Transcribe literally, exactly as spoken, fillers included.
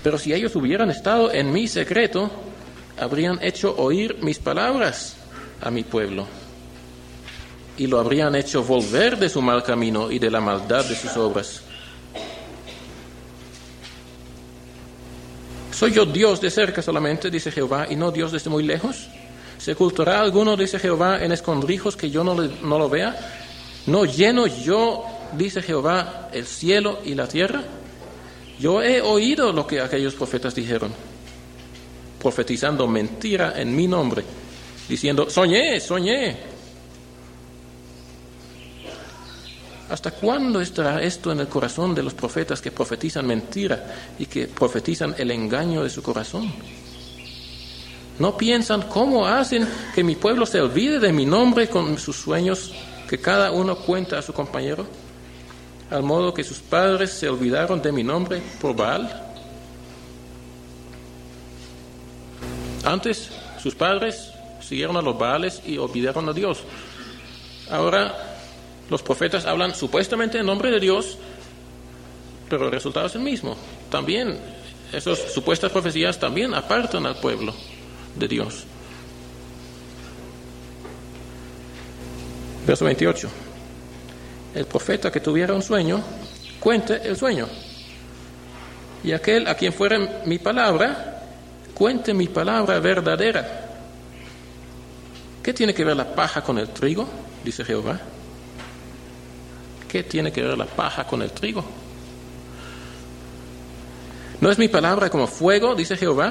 Pero si ellos hubieran estado en mi secreto, habrían hecho oír mis palabras a mi pueblo, y lo habrían hecho volver de su mal camino y de la maldad de sus obras. ¿Soy yo Dios de cerca solamente, dice Jehová, y no Dios desde muy lejos? ¿Se ocultará alguno, dice Jehová, en escondrijos que yo no, le, no lo vea? ¿No lleno yo, dice Jehová, el cielo y la tierra? Yo he oído lo que aquellos profetas dijeron, profetizando mentira en mi nombre, diciendo, soñé, soñé. ¿Hasta cuándo estará esto en el corazón de los profetas que profetizan mentira y que profetizan el engaño de su corazón? ¿No piensan cómo hacen que mi pueblo se olvide de mi nombre con sus sueños que cada uno cuenta a su compañero? Al modo que sus padres se olvidaron de mi nombre por Baal. Antes, sus padres siguieron a los Baales y olvidaron a Dios. Ahora, los profetas hablan supuestamente en nombre de Dios, pero el resultado es el mismo. También, esas supuestas profecías también apartan al pueblo de Dios. Verso veintiocho. El profeta que tuviera un sueño, cuente el sueño. Y aquel a quien fuera mi palabra, cuente mi palabra verdadera. ¿Qué tiene que ver la paja con el trigo? Dice Jehová. ¿Qué tiene que ver la paja con el trigo? ¿No es mi palabra como fuego, dice Jehová,